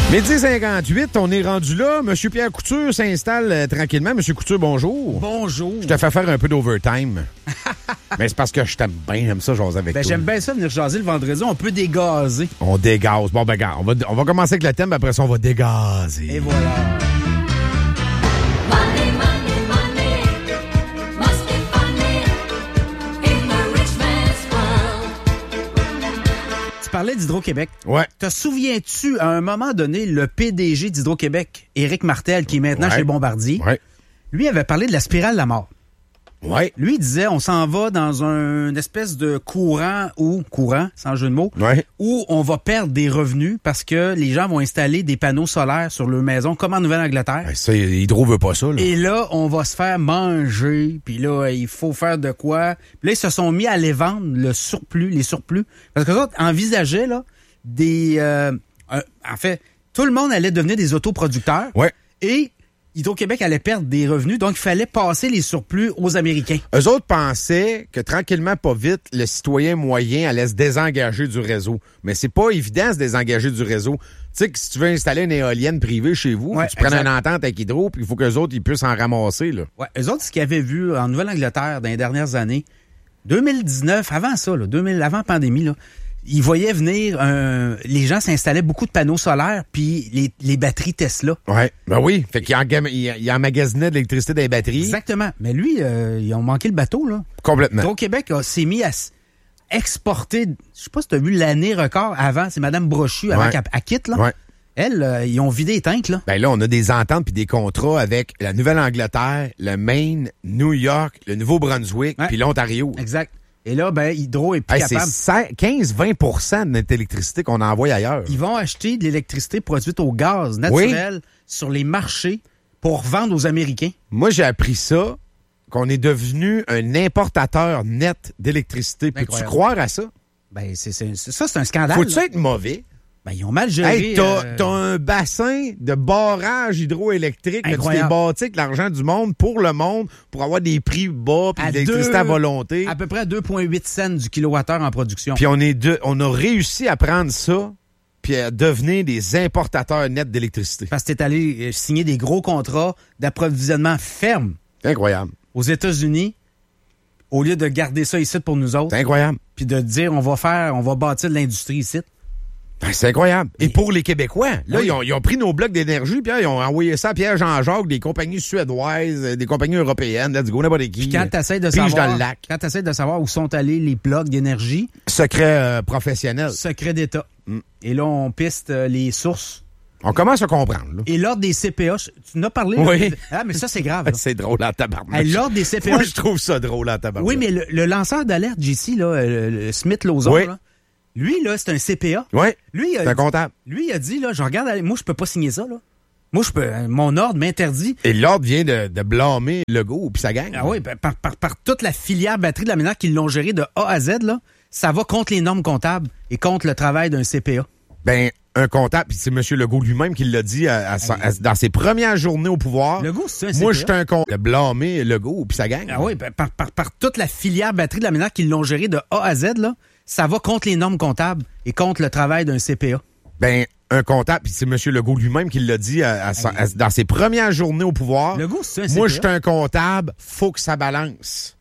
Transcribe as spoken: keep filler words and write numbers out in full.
Midi cinquante-huit, on est rendu là. Monsieur Pierre Couture s'installe euh, tranquillement. Monsieur Couture, bonjour. Bonjour. Je te fais faire un peu d'overtime. Mais c'est parce que je t'aime bien, j'aime ça, jaser avec ben, toi. J'aime bien ça, venir jaser le vendredi. On peut dégazer. On dégaze. Bon, ben, regarde, on va, on va commencer avec le thème, après ça, on va dégazer. Et voilà. Money, money, money must be funny in the rich man's world. Tu parlais d'Hydro-Québec. Ouais. Te souviens-tu, à un moment donné, le P D G d'Hydro-Québec, Éric Martel, qui est maintenant Ouais. chez Bombardier, Ouais. lui avait parlé de la spirale de la mort. Ouais. Lui, il disait, on s'en va dans un une espèce de courant ou courant, sans jeu de mots, Ouais. où on va perdre des revenus parce que les gens vont installer des panneaux solaires sur leur maison, comme en Nouvelle-Angleterre. Ben, ça, Hydro veut pas ça, là. Et là, on va se faire manger, puis là, il faut faire de quoi. Puis là, ils se sont mis à les vendre, le surplus, les surplus. Parce que autres envisageaient, là, des... Euh, un- en fait, tout le monde allait devenir des autoproducteurs. Ouais. Et Hydro-Québec allait perdre des revenus, donc il fallait passer les surplus aux Américains. Eux autres pensaient que tranquillement, pas vite, le citoyen moyen allait se désengager du réseau. Mais c'est pas évident de se désengager du réseau. Tu sais que si tu veux installer une éolienne privée chez vous, Ouais, tu prends exact. une entente avec Hydro, puis il faut qu'eux autres ils puissent en ramasser, là. Ouais, eux autres, ce qu'ils avaient vu en Nouvelle-Angleterre dans les dernières années, deux mille dix-neuf, avant ça, là, deux mille, avant la pandémie, là, ils voyaient venir, euh, les gens s'installaient beaucoup de panneaux solaires, puis les, les batteries Tesla. Ouais. Ben oui. Fait qu'il engam- il, il emmagasinaient de l'électricité dans les batteries. Exactement. Mais lui, euh, ils ont manqué le bateau, là. Complètement. Hydro-Québec a- s'est mis à s- exporter, je sais pas si tu as vu l'année record avant, c'est Mme Brochu, avant Ouais. qu'elle elle quitte, là. Ouais. Elle, euh, ils ont vidé les tanks, là. Ben là, on a des ententes puis des contrats avec la Nouvelle-Angleterre, le Maine, New York, le Nouveau-Brunswick, Ouais. puis l'Ontario. Exact. Et là, ben, Hydro est plus Hey, capable. c'est quinze à vingt pour cent de notre électricité qu'on envoie ailleurs. Ils vont acheter de l'électricité produite au gaz naturel sur les marchés pour vendre aux Américains. Moi, j'ai appris ça, qu'on est devenu un importateur net d'électricité. Peux-tu Incroyable. croire à ça? Ben, c'est, c'est- c'est- ça, c'est un scandale. Faut-tu là. être mauvais? Ben, ils ont mal géré. Hey, t'as, euh, t'as un bassin de barrage hydroélectrique, mais tu t'es Incroyable. bâti avec l'argent du monde pour le monde, pour avoir des prix bas puis à de l'électricité à deux- volonté. À peu près deux virgule huit cents du kilowattheure en production. Puis on est de, on a réussi à prendre ça puis à devenir des importateurs nets d'électricité. Parce que t'es allé euh, signer des gros contrats d'approvisionnement ferme C'est incroyable. aux États-Unis au lieu de garder ça ici pour nous autres, C'est incroyable. puis de dire on va faire, on va bâtir de l'industrie ici. Ben, c'est incroyable. Et Mais- pour les Québécois, là, Oui. ils, ont, ils ont pris nos blocs d'énergie, puis là, ils ont envoyé ça à Pierre-Jean-Jacques, des compagnies suédoises, euh, des compagnies européennes, let's go, n'importe qui. Puis quand t'essayes de Pige savoir, dans le lac. quand t'essayes de savoir où sont allés les blocs d'énergie, Secret euh, professionnel. secret d'État. Mm. Et là, on piste euh, les sources. On commence à comprendre, là. Et l'ordre des C P A, tu en as parlé? là? Oui. Ah, mais ça, c'est grave. là. C'est drôle en tabarnak. Hey, l'ordre des C P A. Moi, je trouve ça drôle en tabarnak. Oui, mais le, le lanceur d'alerte, J C, là, euh, le Smith Lozon, Oui. là, lui, là, c'est un C P A. Ouais, Lui, il c'est a, un comptable. lui, il a dit, là, je regarde, moi, je peux pas signer ça, là. Moi, je peux, euh, mon ordre m'interdit. Et l'ordre vient de, de blâmer Legault puis sa gang. Ah oui, ben, par, par, par toute la filière batterie de la manière qu'ils l'ont gérée de A à Z, là, ça va contre les normes comptables et contre le travail d'un C P A. Ben, un comptable, puis c'est M. Legault lui-même qui l'a dit à- à sa- à- dans ses premières journées au pouvoir. Legault, c'est un Moi, C je P A. suis un comptable. De blâmer Legault puis sa gang. Ah oui, ben, par, par, par toute la filière batterie de la manière qu'ils l'ont gérée de A à Z, là, ça va contre les normes comptables et contre le travail d'un C P A. Ben, un comptable, puis c'est M. Legault lui-même qui l'a dit à- à sa- à- dans ses premières journées au pouvoir. Legault, c'est un Moi, C je P A. suis un comptable, faut que ça balance.